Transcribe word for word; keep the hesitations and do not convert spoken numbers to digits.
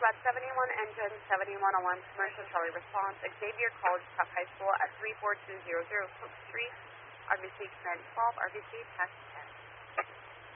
Quebec seventy-one engine, seventy-one oh one commercial Charlie response, Xavier College Prep High School at three four two zero zero Cook Street, R V C command twelve, R V C test ten.